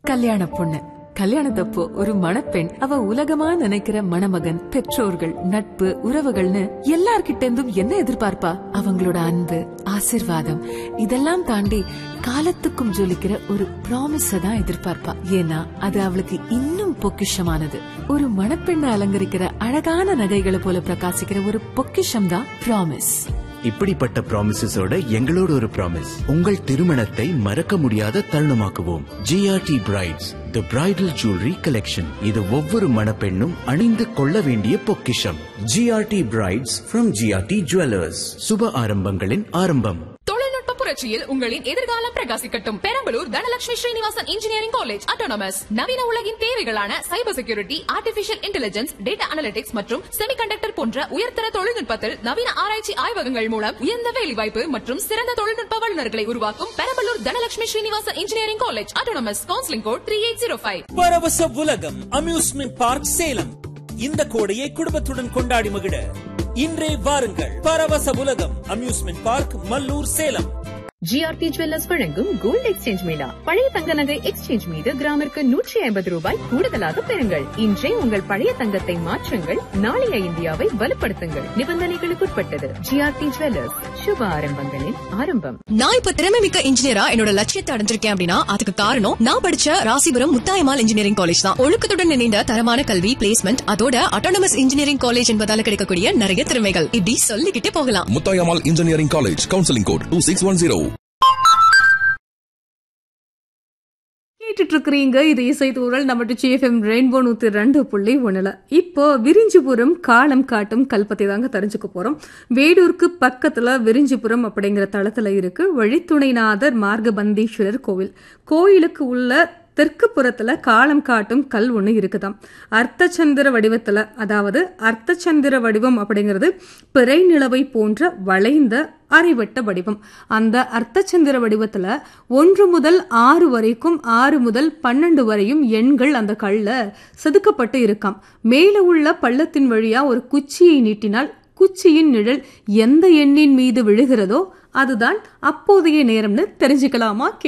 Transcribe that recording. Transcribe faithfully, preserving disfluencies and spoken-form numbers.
கல்யாண பொண்ணு கல்யாணத்தப்போ ஒரு மணப்பெண் அவ உலகமா நினைக்கிற மணமகன், பெற்றோர்கள், நட்பு, உறவுகள்னு எல்லார்கிட்ட இருந்தும் என்ன எதிர்பார்ப்பா? அவங்களோட அன்பு, ஆசிர்வாதம் இதெல்லாம் தாண்டி காலத்துக்கும் ஜொலிக்கிற ஒரு ப்ராமிஸ தான் எதிர்பார்ப்பா. ஏன்னா அது அவளுக்கு இன்னும் பொக்கிஷமானது. ஒரு மணப்பெண்ணை அலங்கரிக்கிற அழகான நகைகளை போல பிரகாசிக்கிற ஒரு பொக்கிஷம் தான் ப்ராமிஸ். இப்படிப்பட்ட ப்ராமிசஸோட எங்களோட ஒரு ப்ராமிஸ், உங்கள் திருமணத்தை மறக்க முடியாத தருணமாக்குவோம். ஜிஆர்டி பிரைட்ஸ் தி பிரைடல் ஜுவல்லரி கலெக்ஷன். இது ஒவ்வொரு மணப்பெண்ணும் அணிந்து கொள்ள வேண்டிய பொக்கிஷம். GRT brides from GRT jewellers. சுப ஆரம்பங்களின் ஆரம்பம். தொழில்நுட்ப புரட்சியில் உங்களின் எதிர்காலம் பிரகாசிக்கட்டும். Perambalur Dhanalakshmi Srinivasan engineering college autonomous. நவீன உலகின் தேவைகளான cyber security, artificial intelligence, data analytics மற்றும் செமிகண்டக்டர் போன்ற உயர்தர தொழில்நுட்பத்தில் நவீன ஆராய்ச்சி ஆய்வகங்கள் மூலம் உயர்ந்த வேலைவாய்ப்பு மற்றும் சிறந்த தொழில்நுட்ப வல்லுநர்களை உருவாக்கும் Perambalur Dhanalakshmi Srinivasan engineering college autonomous. Counselling code three eight zero five. பரவச உலகம் அம்யூஸ்மெண்ட் பார்க் சேலம். இந்த கோடையை குடும்பத்துடன் கொண்டாடி மகிழ இன்றே வாருங்கள். பரவச உலகம் amusement park, Mallur, Salem. GRT jewellers வழங்கும் கோல்ட் எக்ஸ்சேஞ்ச் மேளா. பழைய தங்க நகை எக்ஸ்சேஞ்ச் மீது கிராமிற்கு நூற்றி ஐம்பது ரூபாய் கூடுதலாக பெறுங்கள். இன்றே உங்கள் பழைய தங்கத்தை மாற்றுங்கள். நாளைய இந்தியாவை வலுப்படுத்துங்கள். நிபந்தனைகளுக்குட்பட்டது. ஜிஆர்டி ஜுவல்லர்ஸ், சுப ஆரம்பங்களின் ஆரம்பம். நான் இப்ப திறமை மிக்க இன்ஜினியரா என்னோட லட்சியத்தை அடைஞ்சிருக்கேன் அப்படின்னா அதுக்கு காரணம் நான் படிச்ச ராசிபுரம் முத்தாயம்மாள் இன்ஜினியரிங் காலேஜ் தான். ஒழுக்கத்துடன் இணைந்த தரமான கல்வி, பிளேஸ்மெண்ட், அதோட ஆட்டோனமஸ் இன்ஜினியரிங் காலேஜ் என்பதால கிடைக்கக்கூடிய நிறைய திறமைகள் இப்படி சொல்லிக்கிட்டே போகலாம். Muthayammal engineering college, counselling code two six one zero. கேட்டுட்டு இருக்கிறீங்க இது இசை தூரல் நம்ம ஜிஎஃப்எம் ரெயின்போ நூத்தி ரெண்டு புள்ளி ஒண்ணுல. இப்போ விரிஞ்சிபுரம் காலம் காட்டும் கல்பத்தை தாங்க தெரிஞ்சுக்க போறோம். வேடூருக்கு பக்கத்துல விரிஞ்சிபுரம் அப்படிங்கிற தளத்துல இருக்கு வழித்துணைநாதர் மார்கபந்தீஸ்வரர் கோவில். கோயிலுக்கு உள்ள தெற்கு புறத்துல காலம் காட்டும் கல் ஒண்ணு இருக்குதாம். அர்த்தச்சந்திர வடிவத்துல, அதாவது அர்த்தச்சந்திர வடிவம் அப்படிங்கிறது பிறை நிலவை போன்ற வளைந்த அரைவட்ட வடிவம். அந்த அர்த்தச்சந்திர வடிவத்துல ஒன்று முதல் ஆறு வரைக்கும், ஆறு முதல் பன்னெண்டு வரையும் எண்கள் அந்த கல்ல செதுக்கப்பட்டு இருக்காம். மேல உள்ள பள்ளத்தின் வழியா ஒரு குச்சியை நீட்டினால் குச்சியின் நிழல் எந்த எண்ணின் மீது விழுகிறதோ அதுதான் அப்போதைய நேரம்னு தெரிஞ்சுக்கலாமா?